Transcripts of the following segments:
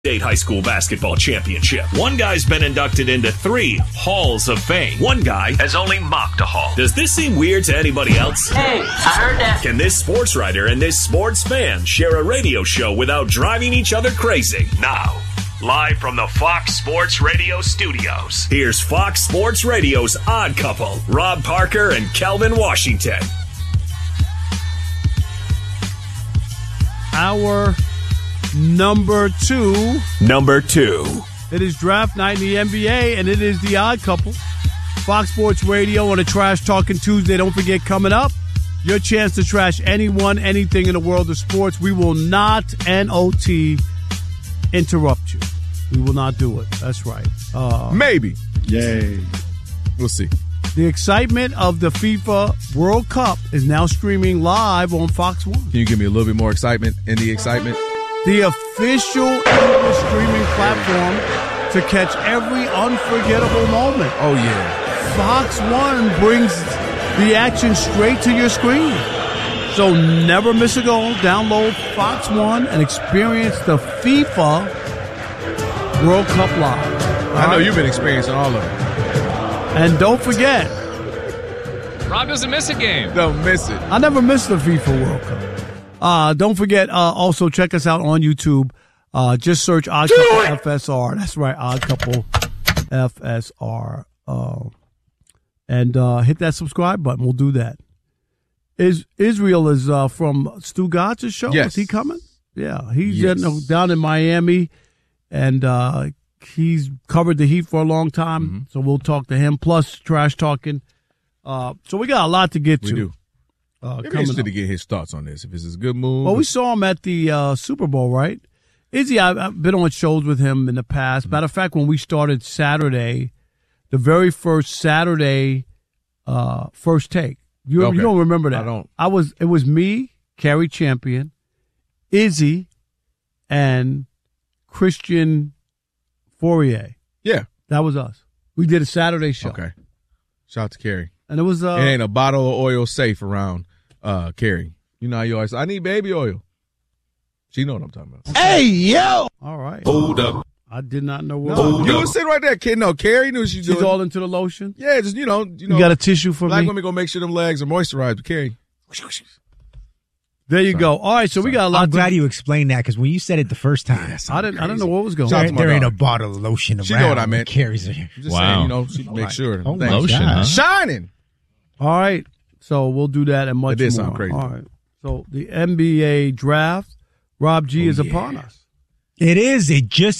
State High School Basketball Championship. One guy's been inducted into 3 Halls of Fame. One guy has only mocked a hall. Does this seem weird to anybody else? Hey, I heard that. Can this sports writer and this sports fan share a radio show without driving each other crazy? Now, live from the Fox Sports Radio studios, here's Fox Sports Radio's Odd Couple, Rob Parker and Kelvin Washington. Our Number two. It is draft night in the NBA, and it is the Odd Couple. Fox Sports Radio on a Trash Talking Tuesday. Don't forget, coming up, your chance to trash anyone, anything in the world of sports. We will not, N-O-T, interrupt you. We will not do it. That's right. Maybe. Yay. We'll see. The excitement of the FIFA World Cup is now streaming live on Fox 1. Can you give me a little bit more excitement in the excitement? The official English streaming platform to catch every unforgettable moment. Oh, yeah. Fox 1 brings the action straight to your screen. So never miss a goal. Download Fox 1 and experience the FIFA World Cup live. I know you've been experiencing all of it. And don't forget, Rob doesn't miss a game. Don't miss it. I never missed the FIFA World Cup. Don't forget, also check us out on YouTube. Just search Odd Couple FSR. That's right, Odd Couple FSR. And hit that subscribe button. We'll do that. Israel is from Stu Gotz's show. Yes. Is he coming? Yeah, he's down in Miami, and he's covered the Heat for a long time. Mm-hmm. So we'll talk to him. Plus, trash talking. So we got a lot to get to. We do. Maybe interested to get his thoughts on this. If it's a good move. Well, we saw him at the Super Bowl, right? Izzy, I've been on shows with him in the past. Matter of fact, when we started Saturday, the very first Saturday First Take. You don't remember that? I don't. It was me, Carrie Champion, Izzy, and Christian Fourier. Yeah. That was us. We did a Saturday show. Okay. Shout out to Carrie. And it was it ain't a bottle of oil safe around Carrie. You know how you always say, I need baby oil. She know what I'm talking about. Hey, yo! All right. Hold up. I did not know what. You were sitting right there, kid. No, Carrie knew what she was doing. She's all into the lotion? Yeah, just, you know. You got a tissue for black me? Black women gonna make sure them legs are moisturized with Carrie. There you go. All right, so we got a lot. I'm glad you explained that, because when you said it the first time, I didn't know what was going on. There ain't a bottle of lotion around. She know what I meant. Carrie's here. Just saying, you know, she make sure. Lotion, huh? Shining. All right, so we'll do that and much more. It did sound crazy. All right, so the NBA draft, Rob G is upon us. It is.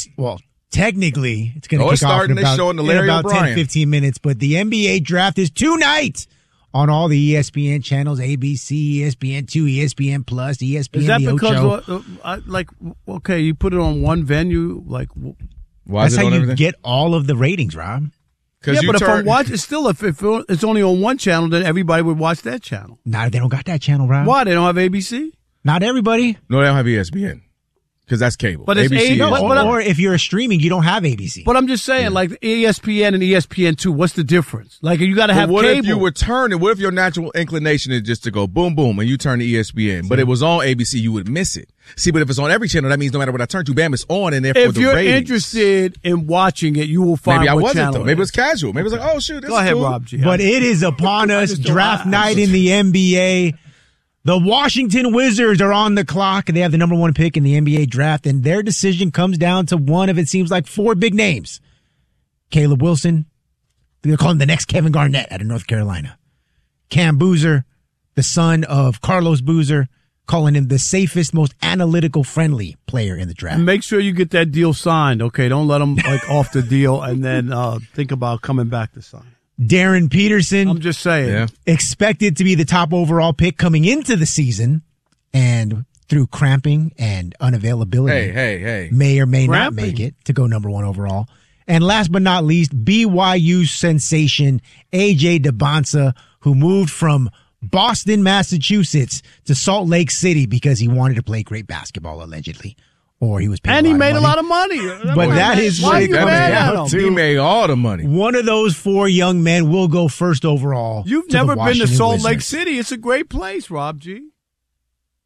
Technically, it's going to kick off in about 10, 15 minutes, but the NBA draft is tonight on all the ESPN channels, ABC, ESPN2, ESPN Plus, ESPN. Is that the because, okay, you put it on one venue, like. Why that's is it how on you everything? get all of the ratings, Rob. Yeah, but if I'm watching, if it's only on one channel, then everybody would watch that channel. Nah, they don't got that channel, Rob. Why? They don't have ABC? Not everybody. No, they don't have ESPN. Because that's cable. But it's ABC or if you're streaming, you don't have ABC. But I'm just saying, like ESPN and ESPN2, what's the difference? Like, you got to have what cable. If you were turning? What if your natural inclination is just to go boom, boom, and you turn to ESPN, but it was on ABC, you would miss it. See, but if it's on every channel, that means no matter what I turn to, bam, it's on, and therefore if the you're ratings. interested in watching it, you will find Maybe I what wasn't, channel though. Maybe it was casual. Maybe it was like, oh, shoot, this Go is ahead, cool. Rob G. But it is upon us, draft night in the NBA. The Washington Wizards are on the clock, and they have the number 1 pick in the NBA draft, and their decision comes down to one of, it seems like, 4 big names. Caleb Wilson, they're calling him the next Kevin Garnett out of North Carolina. Cam Boozer, the son of Carlos Boozer, calling him the safest, most analytical, friendly player in the draft. And make sure you get that deal signed, okay? Don't let them off the deal and then think about coming back to sign. Darren Peterson. I'm just saying. Expected to be the top overall pick coming into the season, and through cramping and unavailability, may or may not make it to go number 1 overall. And last but not least, BYU sensation AJ DeBonsa, who moved from Boston, Massachusetts to Salt Lake City because he wanted to play great basketball, allegedly. Or he was paid and he made a lot of money. But that is why what you mad at him? He made all the money. One of those 4 young men will go first overall. You've never been to Salt Lake City. It's a great place, Rob G.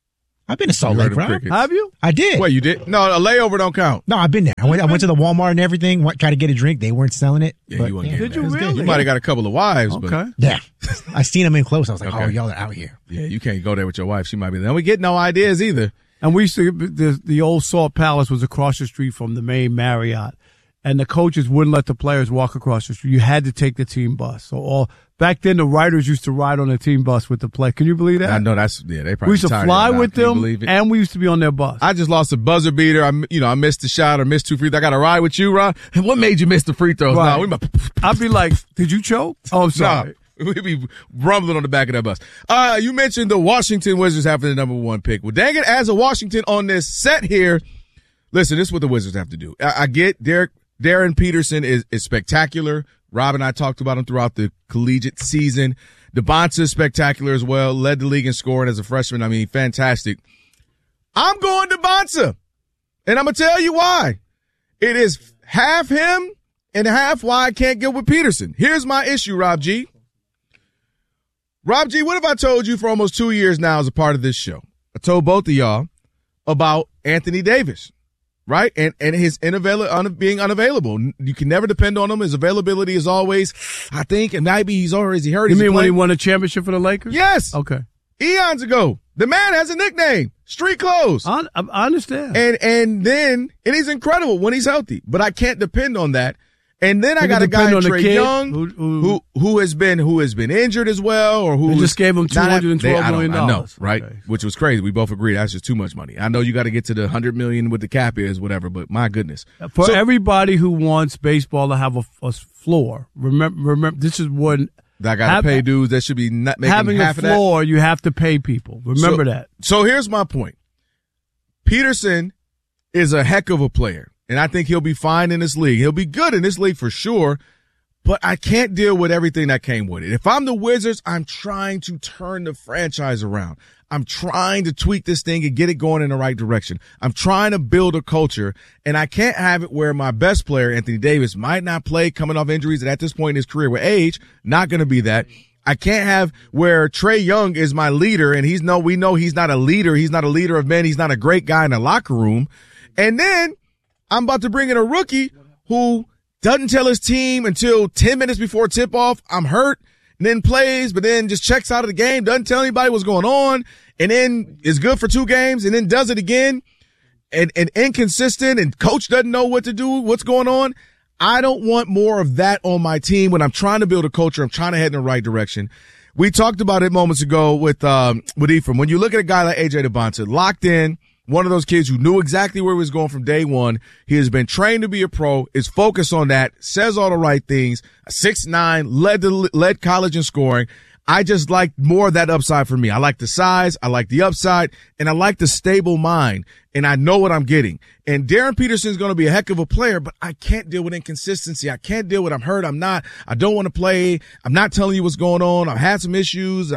I've been to Salt Lake, right? Have you? I did. What, you did? No, a layover don't count. No, I've been there. I went to the Walmart and everything. Tried to get a drink. They weren't selling it. Yeah, you weren't getting Did you that. really? You might have got a couple of wives, Okay. but Yeah. I seen them in close. I was like, Okay. oh, y'all are out here. yeah, you can't go there with your wife. She might be there. And we get no ideas either. And we used to, the old Salt Palace was across the street from the main Marriott. And the coaches wouldn't let the players walk across the street. You had to take the team bus. So back then, the writers used to ride on the team bus with the play. Can you believe that? I know they probably We used to tired fly of it now. with Can you them, believe it? and we used to be on their bus. I just lost a buzzer beater. I missed the shot or missed 2 free throws. I got to ride with you, Ron. What made you miss the free throws? Right. Nah, I'd be like, did you choke? Oh, I'm sorry. Nah, we'd be rumbling on the back of that bus. You mentioned the Washington Wizards having the number 1 pick. Well, dang it, as a Washington on this set here, listen, this is what the Wizards have to do. I get Darren Peterson is spectacular. Rob and I talked about him throughout the collegiate season. DeBonta is spectacular as well. Led the league in scoring as a freshman. I mean, fantastic. I'm going DeBonta, and I'm going to tell you why. It is half him and half why I can't get with Peterson. Here's my issue, Rob G. Rob G, what have I told you for almost 2 years now as a part of this show? I told both of y'all about Anthony Davis. Right? And his being unavailable. You can never depend on him. His availability is always, I think, and maybe is he hurt? You mean when he won a championship for the Lakers? Yes. Okay. Eons ago. The man has a nickname. Street clothes. I understand. And he's incredible when he's healthy. But I can't depend on that. And then I You got a depend guy, on the Trae kid Young, who has been injured as well, or who They just gave him $212 million. I know, right? Okay. Which was crazy. We both agreed that's just too much money. I know you got to get to the $100 million with the cap is whatever, but my goodness. For everybody who wants baseball to have a floor, remember this is when I got to pay dudes that should be not making having half a of that. floor. You have to pay people. Remember that. So here's my point. Peterson is a heck of a player, and I think he'll be fine in this league. He'll be good in this league for sure, but I can't deal with everything that came with it. If I'm the Wizards, I'm trying to turn the franchise around. I'm trying to tweak this thing and get it going in the right direction. I'm trying to build a culture, and I can't have it where my best player, Anthony Davis, might not play coming off injuries, and at this point in his career with age, not going to be that. I can't have where Trae Young is my leader, and we know he's not a leader. He's not a leader of men. He's not a great guy in the locker room. And then I'm about to bring in a rookie who doesn't tell his team until 10 minutes before tip-off, I'm hurt, and then plays, but then just checks out of the game, doesn't tell anybody what's going on, and then is good for 2 games, and then does it again, and inconsistent, and coach doesn't know what to do, what's going on. I don't want more of that on my team when I'm trying to build a culture. I'm trying to head in the right direction. We talked about it moments ago with Ephraim. When you look at a guy like A.J. DeBonta, locked in, one of those kids who knew exactly where he was going from day one. He has been trained to be a pro, is focused on that, says all the right things, 6'9", led college in scoring. I just like more of that upside for me. I like the size, I like the upside, and I like the stable mind, and I know what I'm getting. And Darren Peterson is going to be a heck of a player, but I can't deal with inconsistency. I can't deal with I'm hurt, I don't want to play, I'm not telling you what's going on, I've had some issues,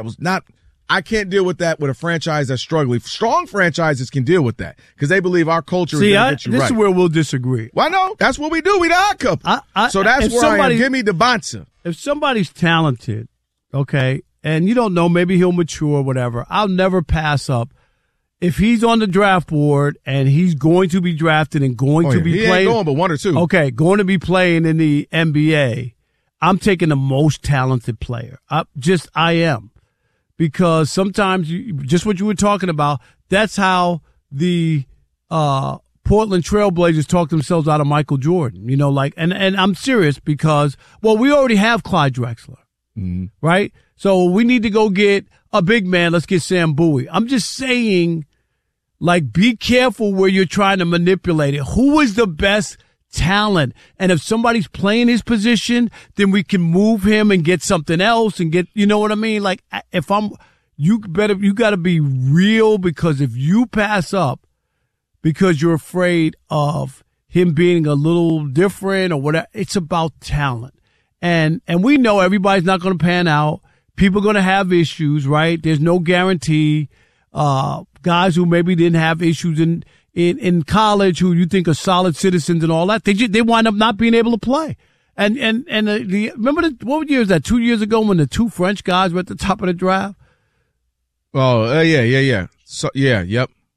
I can't deal with that with a franchise that's struggling. Strong franchises can deal with that because they believe our culture is going to get you right. This is where we'll disagree. Well, no, that's what we do. We the odd couple. So that's where I am. Give me DeBonta. If somebody's talented, okay, and you don't know, maybe he'll mature, whatever, I'll never pass up. If he's on the draft board and he's going to be drafted and going to be he playing. Ain't going but 1 or 2. Okay, going to be playing in the NBA, I'm taking the most talented player. I am. Because sometimes, just what you were talking about, that's how the Portland Trailblazers talk themselves out of Michael Jordan. And I'm serious because, we already have Clyde Drexler, right? So we need to go get a big man. Let's get Sam Bowie. I'm just saying, be careful where you're trying to manipulate it. Who is the best talent? And if somebody's playing his position, then we can move him and get something else and get, you know what I mean? You got to be real, because if you pass up because you're afraid of him being a little different or whatever, it's about talent. And we know everybody's not going to pan out. People are going to have issues, right? There's no guarantee. Guys who maybe didn't have issues in college, who you think are solid citizens and all that, they wind up not being able to play. And remember what year was that? 2 years ago when the 2 French guys were at the top of the draft. Oh, yeah. So, yeah, yep.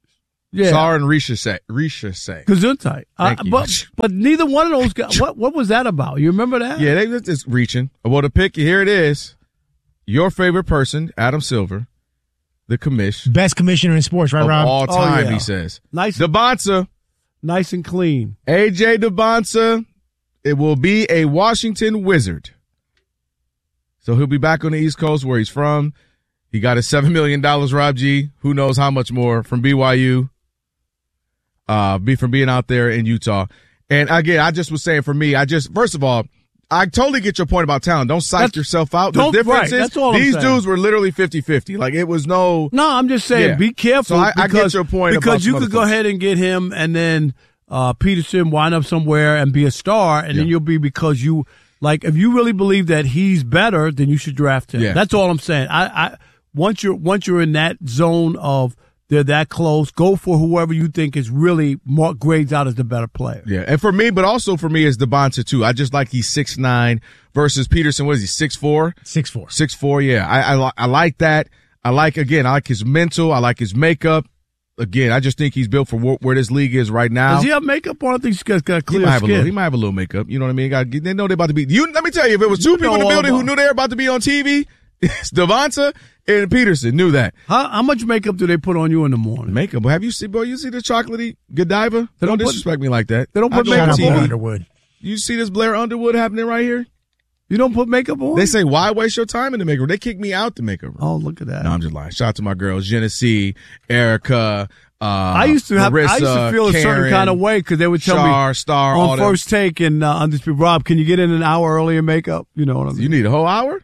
Yeah. Sar and Rishase. Gesundheit. Thank you. But neither one of those guys, what was that about? You remember that? Yeah, they just reaching. Well, to pick, here it is. Your favorite person, Adam Silver, the commish. Best commissioner in sports, right, of Rob? all time, yeah. he says. Nice. DeBonsa. Nice and clean. AJ DeBonsa, it will be a Washington Wizard. So he'll be back on the East Coast where he's from. He got his $7 million, Rob G. Who knows how much more from BYU. From being out there in Utah. And again, I just was saying for me, first of all, I totally get your point about talent. Don't psych yourself out. The difference is these dudes were literally 50-50. Like it was no. No, I'm just saying, be careful. So I get your point because you could go ahead and get him, and then Peterson wind up somewhere and be a star, and then you'll be because you like if you really believe that he's better, then you should draft him. Yeah. That's all I'm saying. I once you're in that zone of they're that close, go for whoever you think is really grades out as the better player. Yeah, and for me, but also for me is DeBonta too. I just like he's 6'9" versus Peterson. What is he, 6'4"? 6'4". 6'4", yeah. I like that. I like his mental. I like his makeup. Again, I just think he's built for where this league is right now. Does he have makeup on? I think he's got clear skin. He might have a little makeup. You know what I mean? They know they're about to be. Let me tell you, if it was two people in the building who knew they were about to be on TV, it's DeBonta and Peterson knew that. How much makeup do they put on you in the morning? Makeup? Have you seen, bro? You see the chocolatey Godiva? They don't disrespect me like that. They don't put makeup on. Underwood. You see this Blair Underwood happening right here? You don't put makeup on? They say, why waste your time in the makeup room? They kick me out the makeup room. Oh, look at that. No, I'm just lying. Shout out to my girls, Genesee, Erica, I used to Marissa, feel a Karen, certain kind of way because they would tell me Star, on First Take and Undisputed, Rob, can you get in an hour earlier makeup? You know what I mean? You need a whole hour?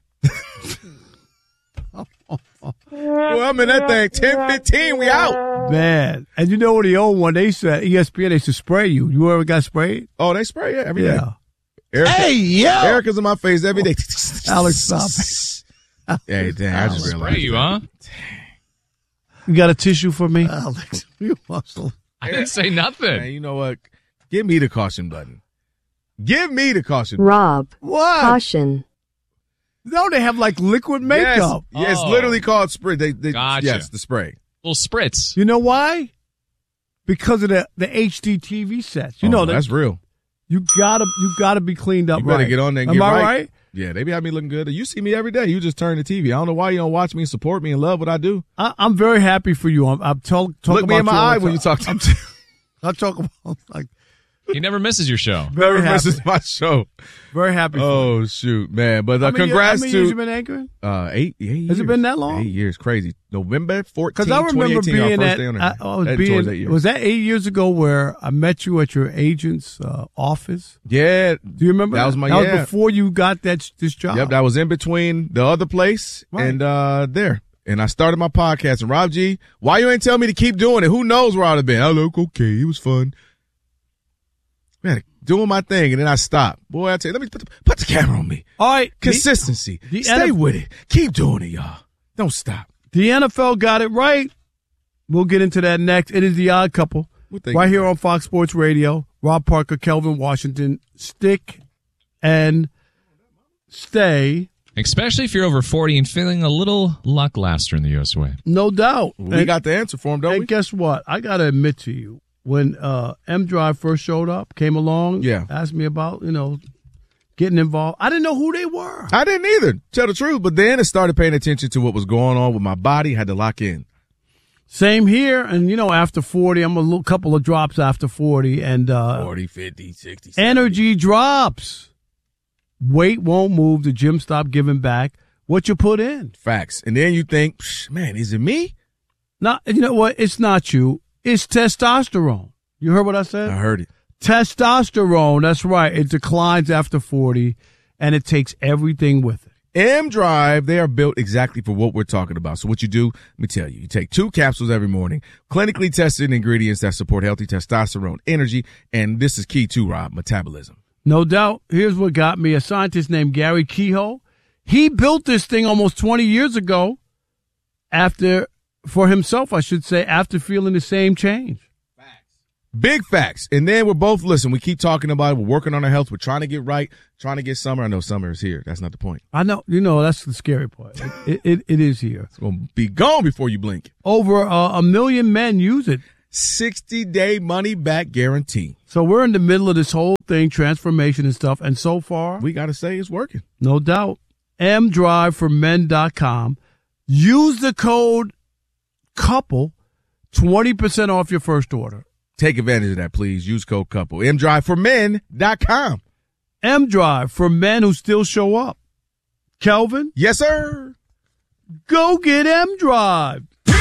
Well, I'm in that thing. 10:15, we out. Man. And you know what the old one, they said, ESPN, they used to spray you. You ever got sprayed? Oh, they spray you every day. Erica, Erica's in my face every day. Alex, stop. Hey, damn, I just realized. Spray you, huh? You got a tissue for me? Alex, you muscle. I didn't say nothing. Man, you know what? Give me the caution button. Give me the caution button. Rob. What? Caution. No, they have like liquid makeup. Yes, it's literally called spray. They gotcha. Yes, the spray. Little spritz. You know why? Because of the HD TV sets. You know that's real. You gotta be cleaned up. You better right. get on there and Am get I right? Yeah, they be having me looking good. You see me every day. You just turn the TV. I don't know why you don't watch me and support me and love what I do. I'm very happy for you. I'm talking Look about me in my eye when you talk to me. I talk about like. He never misses your show. Never misses my show. Very happy. Oh shoot, man! But congrats how many to. years you been anchoring? 8 years. Has it been that long? 8 years, crazy. November 14th, because I remember being at. Was that 8 years ago where I met you at your agent's office? Yeah. Do you remember? That was my. That was before you got this job. Yep, that was in between the other place and there. And I started my podcast. And Rob G, why you ain't tell me to keep doing it? Who knows where I'd have been? I look okay. It was fun. Man, doing my thing, and then I stopped. Boy, I tell you, let me put the camera on me. All right. Consistency. Stay with it. Keep doing it, y'all. Don't stop. The NFL got it right. We'll get into that next. It is The Odd Couple. Right here on Fox Sports Radio. Rob Parker, Kelvin Washington. Stick and stay. Especially if you're over 40 and feeling a little lackluster in the U.S. way. No doubt. We got the answer for him, don't we? And guess what? I got to admit to you. When M Drive first showed up, came along, asked me about, getting involved. I didn't know who they were. I didn't either, tell the truth. But then I started paying attention to what was going on with my body, had to lock in. Same here. And, after 40, I'm a couple of drops after 40. And 40, 50, 60, 70. Energy drops. Weight won't move. The gym stopped giving back what you put in. Facts. And then you think, man, is it me? No, you know what? It's not you. It's testosterone. You heard what I said? I heard it. Testosterone, that's right. It declines after 40, and it takes everything with it. M Drive, they are built exactly for what we're talking about. So what you do, let me tell you, you take 2 capsules every morning, clinically tested ingredients that support healthy testosterone, energy, and this is key too, Rob, metabolism. No doubt. Here's what got me. A scientist named Gary Kehoe, he built this thing almost 20 years ago for himself, I should say, after feeling the same change. Facts. Big facts. And then we're both, we keep talking about it. We're working on our health. We're trying to get right, trying to get summer. I know summer is here. That's not the point. I know. That's the scary part. It is here. It's going to be gone before you blink. Over 1 million men use it. 60-day money-back guarantee. So we're in the middle of this whole thing, transformation and stuff, and so far, we got to say it's working. No doubt. mdriveformen.com. Use the code COUPLE, 20% off your first order. Take advantage of that, please. Use code COUPLE. mdriveformen.com. mDrive for men who still show up. Kelvin? Yes, sir. Go get mDrive.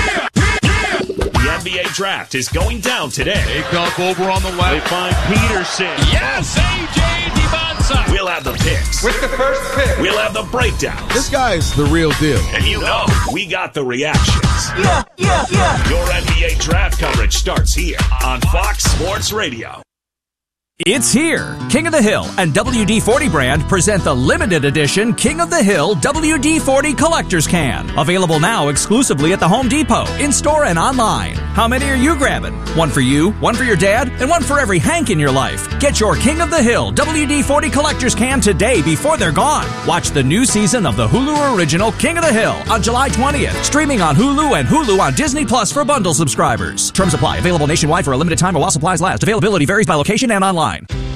The NBA draft is going down today. Aycock over on the left. They find Peterson. Yes, A.J. Dibonsa. We'll have the picks. With the first pick. We'll have the breakdowns. This guy is the real deal. And you know, we got the reactions. Yeah. Your NBA draft coverage starts here on Fox Sports Radio. It's here. King of the Hill and WD-40 brand present the limited edition King of the Hill WD-40 Collector's Can. Available now exclusively at the Home Depot, in-store and online. How many are you grabbing? One for you, one for your dad, and one for every Hank in your life. Get your King of the Hill WD-40 Collector's Can today before they're gone. Watch the new season of the Hulu original King of the Hill on July 20th. Streaming on Hulu and Hulu on Disney Plus for bundle subscribers. Terms apply. Available nationwide for a limited time while supplies last. Availability varies by location and online.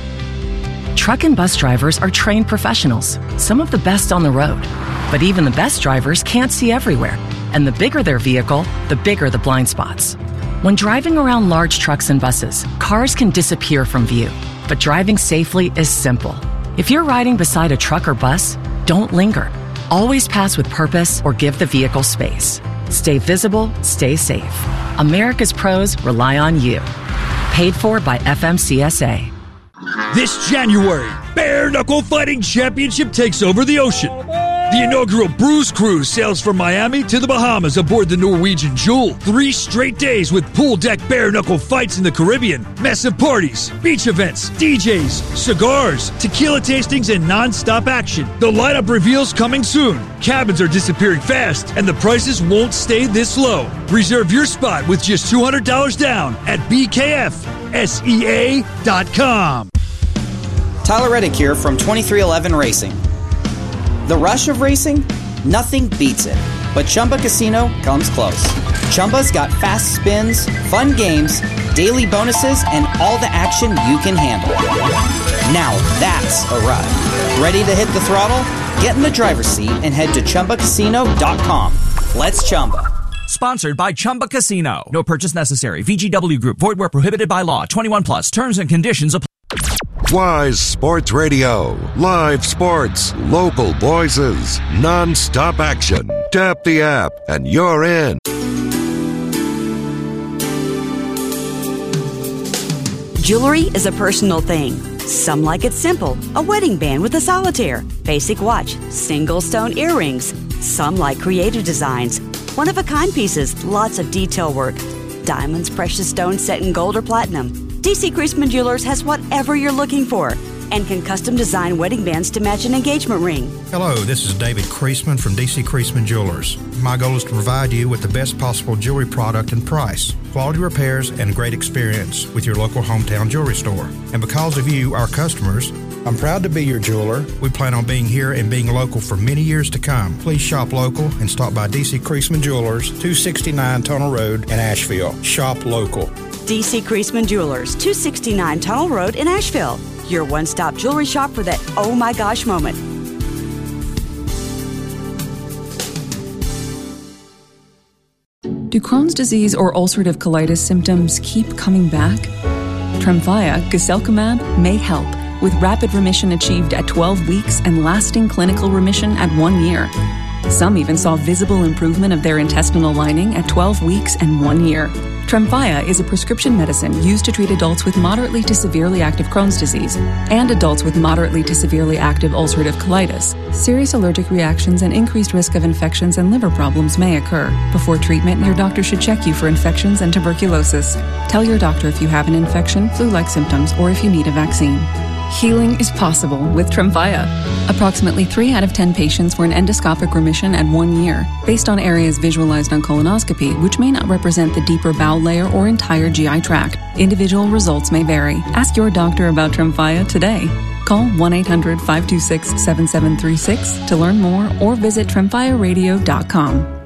Truck and bus drivers are trained professionals, some of the best on the road. But even the best drivers can't see everywhere. And the bigger their vehicle, the bigger the blind spots. When driving around large trucks and buses, cars can disappear from view. But driving safely is simple. If you're riding beside a truck or bus, don't linger. Always pass with purpose or give the vehicle space. Stay visible, stay safe. America's pros rely on you. Paid for by FMCSA. This January, Bare Knuckle Fighting Championship takes over the ocean. The inaugural Bruise Cruise sails from Miami to the Bahamas aboard the Norwegian Jewel. 3 straight days with pool deck bare knuckle fights in the Caribbean, massive parties, beach events, DJs, cigars, tequila tastings, and non-stop action. The lineup reveals coming soon. Cabins are disappearing fast, and the prices won't stay this low. Reserve your spot with just $200 down at BKFSEA.com. Tyler Reddick here from 2311 Racing. The rush of racing? Nothing beats it. But Chumba Casino comes close. Chumba's got fast spins, fun games, daily bonuses, and all the action you can handle. Now that's a ride. Ready to hit the throttle? Get in the driver's seat and head to ChumbaCasino.com. Let's Chumba. Sponsored by Chumba Casino. No purchase necessary. VGW Group. Void where prohibited by law. 21 plus. Terms and conditions apply. Wise Sports Radio. Live sports, local voices, non-stop action. Tap the app and you're in. Jewelry is a personal thing. Some like it simple, a wedding band with a solitaire, basic watch, single stone earrings. Some like creative designs, one-of-a-kind pieces, lots of detail work. Diamonds, precious stones set in gold or platinum. DC Creasman Jewelers has whatever you're looking for and can custom design wedding bands to match an engagement ring. Hello, this is David Creasman from DC Creasman Jewelers. My goal is to provide you with the best possible jewelry product and price, quality repairs, and great experience with your local hometown jewelry store. And because of you, our customers, I'm proud to be your jeweler. We plan on being here and being local for many years to come. Please shop local and stop by DC Creasman Jewelers, 269 Tunnel Road in Asheville. Shop local. DC Creasman Jewelers, 269 Tunnel Road in Asheville. Your one-stop jewelry shop for that oh my gosh moment. Do Crohn's disease or ulcerative colitis symptoms keep coming back? Tremfya, guselkumab, may help, with rapid remission achieved at 12 weeks and lasting clinical remission at 1 year. Some even saw visible improvement of their intestinal lining at 12 weeks and 1 year. Tremfya is a prescription medicine used to treat adults with moderately to severely active Crohn's disease and adults with moderately to severely active ulcerative colitis. Serious allergic reactions and increased risk of infections and liver problems may occur. Before treatment, your doctor should check you for infections and tuberculosis. Tell your doctor if you have an infection, flu-like symptoms, or if you need a vaccine. Healing is possible with Tremfya. Approximately 3 out of 10 patients were in endoscopic remission at 1 year, based on areas visualized on colonoscopy, which may not represent the deeper bowel layer or entire GI tract. Individual results may vary. Ask your doctor about Tremfya today. Call 1-800-526-7736 to learn more or visit TremfyaRadio.com.